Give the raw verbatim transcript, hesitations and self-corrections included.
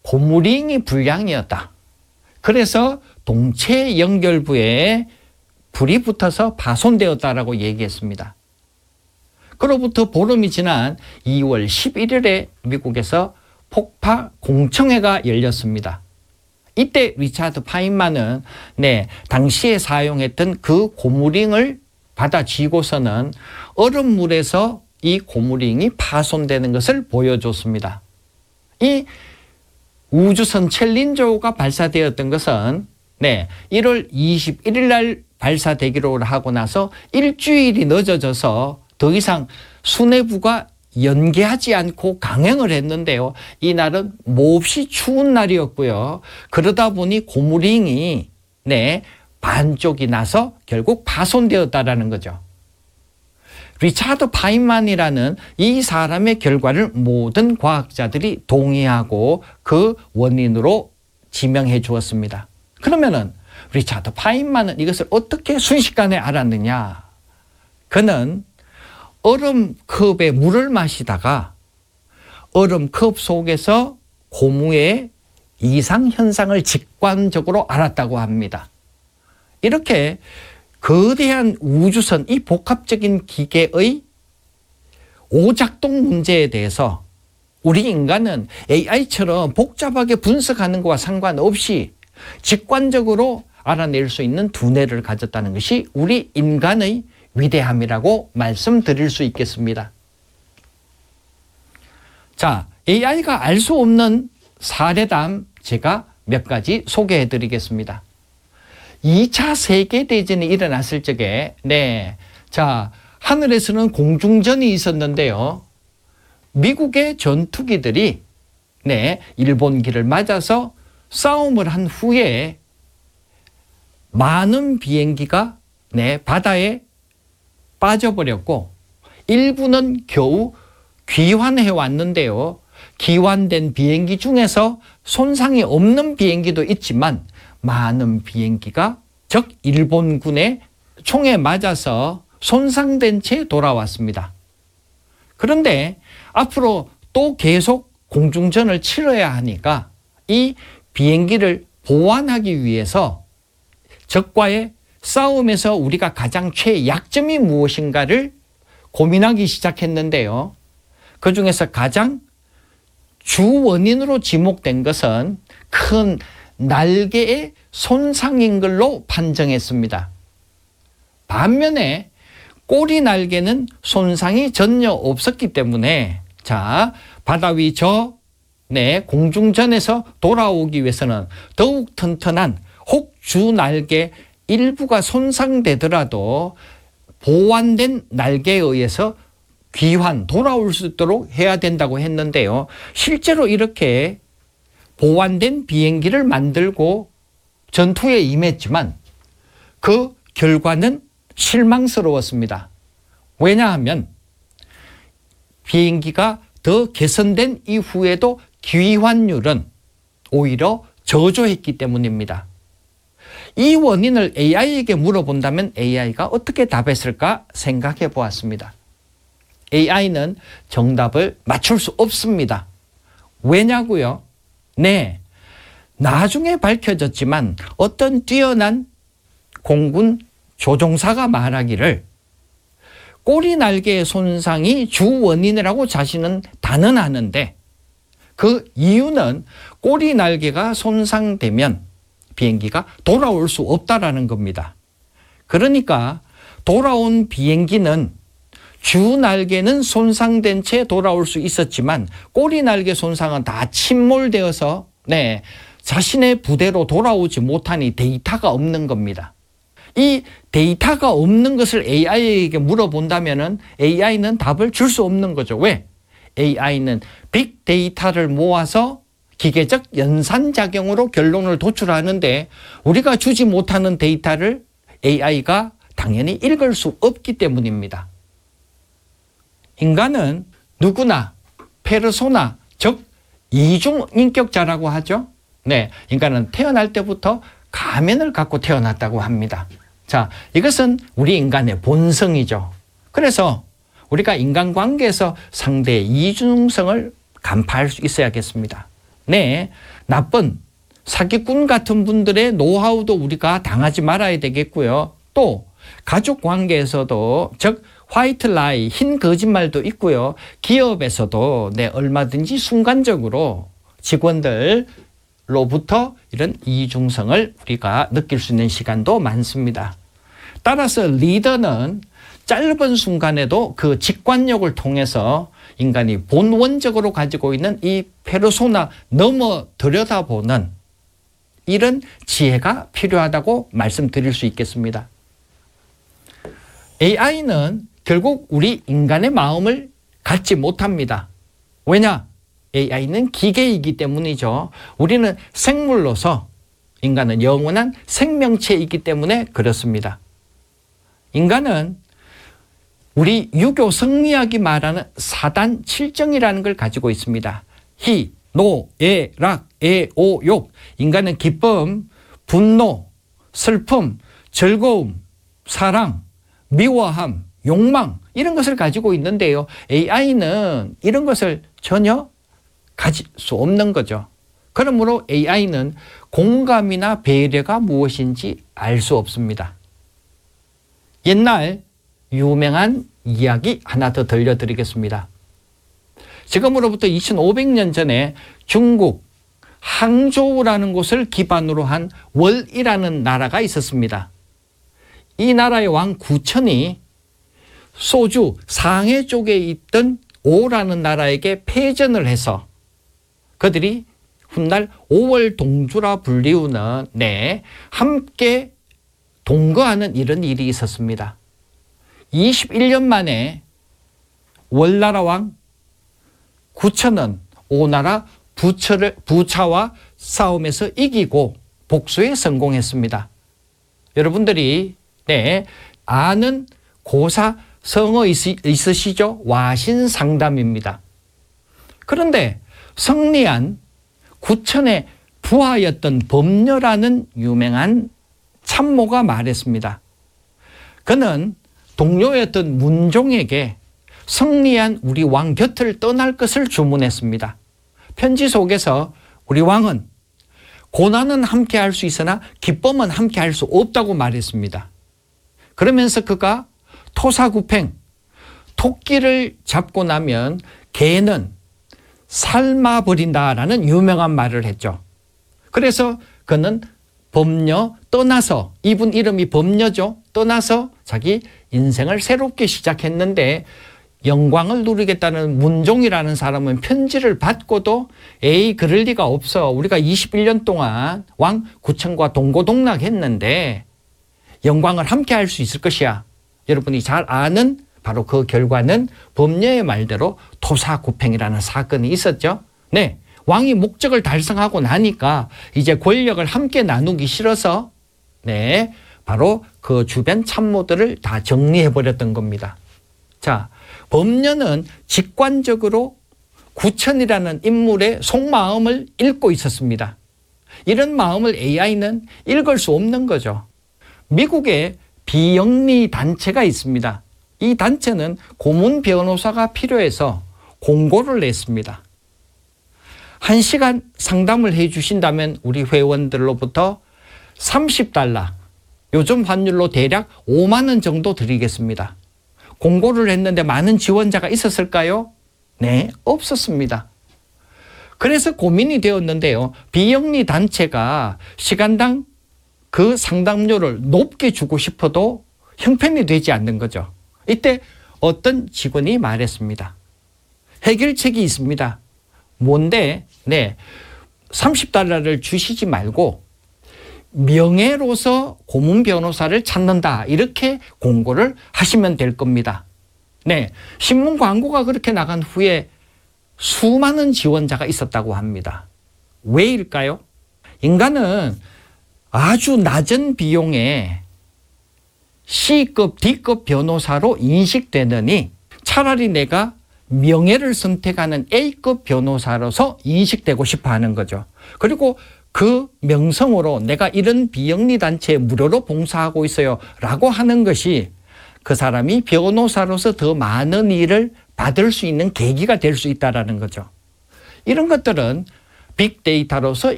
고무링이 불량이었다. 그래서 동체 연결부에 불이 붙어서 파손되었다라고 얘기했습니다. 그로부터 보름이 지난 이월 십일일에 미국에서 폭파 공청회가 열렸습니다. 이때 리차드 파인만은 네, 당시에 사용했던 그 고무링을 받아 쥐고서는 얼음물에서 이 고무링이 파손되는 것을 보여줬습니다. 이 우주선 챌린저호가 발사되었던 것은 네, 일월 이십일일 날 발사되기로 하고 나서 일주일이 늦어져서 더 이상 수뇌부가 연계하지 않고 강행을 했는데요. 이날은 몹시 추운 날이었고요. 그러다 보니 고무링이 네, 반쪽이 나서 결국 파손되었다라는 거죠. 리차드 파인만이라는 이 사람의 결과를 모든 과학자들이 동의하고 그 원인으로 지명해 주었습니다. 그러면은 리차드 파인만은 이것을 어떻게 순식간에 알았느냐? 그는 얼음컵에 물을 마시다가 얼음컵 속에서 고무의 이상 현상을 직관적으로 알았다고 합니다. 이렇게 거대한 우주선, 이 복합적인 기계의 오작동 문제에 대해서 우리 인간은 에이아이처럼 복잡하게 분석하는 것과 상관없이 직관적으로 알아낼 수 있는 두뇌를 가졌다는 것이 우리 인간의 위대함이라고 말씀드릴 수 있겠습니다. 자, 에이아이가 알 수 없는 사례담 제가 몇 가지 소개해 드리겠습니다. 이 차 세계대전이 일어났을 적에 네, 자, 하늘에서는 공중전이 있었는데요. 미국의 전투기들이 네, 일본기를 맞아서 싸움을 한 후에 많은 비행기가 네, 바다에 빠져버렸고 일부는 겨우 귀환해 왔는데요. 귀환된 비행기 중에서 손상이 없는 비행기도 있지만 많은 비행기가 적 일본군의 총에 맞아서 손상된 채 돌아왔습니다. 그런데 앞으로 또 계속 공중전을 치러야 하니까 이 비행기를 보완하기 위해서 적과의 싸움에서 우리가 가장 최약점이 무엇인가를 고민하기 시작했는데요. 그 중에서 가장 주 원인으로 지목된 것은 큰 날개의 손상인 걸로 판정했습니다. 반면에 꼬리 날개는 손상이 전혀 없었기 때문에 자, 바다 위 저 네, 공중전에서 돌아오기 위해서는 더욱 튼튼한 혹 주 날개 일부가 손상되더라도 보완된 날개에 의해서 귀환, 돌아올 수 있도록 해야 된다고 했는데요. 실제로 이렇게 보완된 비행기를 만들고 전투에 임했지만 그 결과는 실망스러웠습니다. 왜냐하면 비행기가 더 개선된 이후에도 귀환율은 오히려 저조했기 때문입니다. 이 원인을 에이아이에게 물어본다면 에이아이가 어떻게 답했을까 생각해 보았습니다. 에이아이는 정답을 맞출 수 없습니다. 왜냐고요? 네, 나중에 밝혀졌지만 어떤 뛰어난 공군 조종사가 말하기를 꼬리 날개의 손상이 주 원인이라고 자신은 단언하는데 그 이유는 꼬리 날개가 손상되면 비행기가 돌아올 수 없다라는 겁니다. 그러니까 돌아온 비행기는 주 날개는 손상된 채 돌아올 수 있었지만 꼬리 날개 손상은 다 침몰되어서 네, 자신의 부대로 돌아오지 못하니 데이터가 없는 겁니다. 이 데이터가 없는 것을 에이아이에게 물어본다면 에이아이는 답을 줄 수 없는 거죠. 왜? 에이아이는 빅데이터를 모아서 기계적 연산작용으로 결론을 도출하는데 우리가 주지 못하는 데이터를 에이아이가 당연히 읽을 수 없기 때문입니다. 인간은 누구나 페르소나, 즉 이중인격자라고 하죠. 네, 인간은 태어날 때부터 가면을 갖고 태어났다고 합니다. 자, 이것은 우리 인간의 본성이죠. 그래서 우리가 인간관계에서 상대의 이중성을 간파할 수 있어야겠습니다. 네, 나쁜 사기꾼 같은 분들의 노하우도 우리가 당하지 말아야 되겠고요. 또 가족 관계에서도, 즉 화이트 라이, 흰 거짓말도 있고요. 기업에서도 네, 얼마든지 순간적으로 직원들로부터 이런 이중성을 우리가 느낄 수 있는 시간도 많습니다. 따라서 리더는 짧은 순간에도 그 직관력을 통해서 인간이 본원적으로 가지고 있는 이 페르소나 넘어 들여다보는 이런 지혜가 필요하다고 말씀드릴 수 있겠습니다. 에이아이는 결국 우리 인간의 마음을 갖지 못합니다. 왜냐? 에이아이는 기계이기 때문이죠. 우리는 생물로서, 인간은 영원한 생명체이기 때문에 그렇습니다. 인간은 우리 유교 성리학이 말하는 사단 칠정이라는 걸 가지고 있습니다. 희, 노, 예, 락, 애, 오, 욕. 인간은 기쁨, 분노, 슬픔, 즐거움, 사랑, 미워함, 욕망, 이런 것을 가지고 있는데요. 에이아이는 이런 것을 전혀 가질 수 없는 거죠. 그러므로 에이아이는 공감이나 배려가 무엇인지 알 수 없습니다. 옛날 유명한 이야기 하나 더 들려드리겠습니다. 지금으로부터 이천오백 년 전에 중국 항저우라는 곳을 기반으로 한 월이라는 나라가 있었습니다. 이 나라의 왕 구천이 소주 상해 쪽에 있던 오라는 나라에게 패전을 해서 그들이 훗날 오월 동주라 불리우는 네, 함께 동거하는 이런 일이 있었습니다. 이십일 년 만에 월나라 왕 구천은 오나라 부처를, 부차와 싸움에서 이기고 복수에 성공했습니다. 여러분들이 네, 아는 고사 성어 있으시죠? 와신상담입니다. 그런데 승리한 구천의 부하였던 범녀라는 유명한 참모가 말했습니다. 그는 동료였던 문종에게 승리한 우리 왕 곁을 떠날 것을 주문했습니다. 편지 속에서 우리 왕은 고난은 함께 할 수 있으나 기쁨은 함께 할 수 없다고 말했습니다. 그러면서 그가 토사구팽, 토끼를 잡고 나면 개는 삶아버린다라는 유명한 말을 했죠. 그래서 그는 범녀 떠나서, 이분 이름이 범녀죠. 떠나서 자기 인생을 새롭게 시작했는데 영광을 누리겠다는 문종이라는 사람은 편지를 받고도 에이 그럴 리가 없어. 우리가 이십일 년 동안 왕 구천과 동고동락했는데 영광을 함께 할 수 있을 것이야. 여러분이 잘 아는 바로 그 결과는 범녀의 말대로 토사구팽이라는 사건이 있었죠. 네, 왕이 목적을 달성하고 나니까 이제 권력을 함께 나누기 싫어서 네, 바로 그 주변 참모들을 다 정리해버렸던 겁니다. 자, 범녀는 직관적으로 구천이라는 인물의 속마음을 읽고 있었습니다. 이런 마음을 에이아이는 읽을 수 없는 거죠. 미국에 비영리 단체가 있습니다. 이 단체는 고문 변호사가 필요해서 공고를 냈습니다. 한 시간 상담을 해 주신다면 우리 회원들로부터 삼십 달러, 요즘 환율로 대략 오만 원 정도 드리겠습니다. 공고를 했는데 많은 지원자가 있었을까요? 네, 없었습니다. 그래서 고민이 되었는데요. 비영리 단체가 시간당 그 상담료를 높게 주고 싶어도 형편이 되지 않는 거죠. 이때 어떤 직원이 말했습니다. 해결책이 있습니다. 뭔데? 네, 삼십 달러를 주시지 말고 명예로서 고문 변호사를 찾는다. 이렇게 공고를 하시면 될 겁니다. 네, 신문 광고가 그렇게 나간 후에 수많은 지원자가 있었다고 합니다. 왜일까요? 인간은 아주 낮은 비용에 C급, D급 변호사로 인식되느니 차라리 내가 명예를 선택하는 A급 변호사로서 인식되고 싶어 하는 거죠. 그리고 그 명성으로 내가 이런 비영리 단체에 무료로 봉사하고 있어요 라고 하는 것이 그 사람이 변호사로서 더 많은 일을 받을 수 있는 계기가 될 수 있다는 거죠. 이런 것들은 빅데이터로서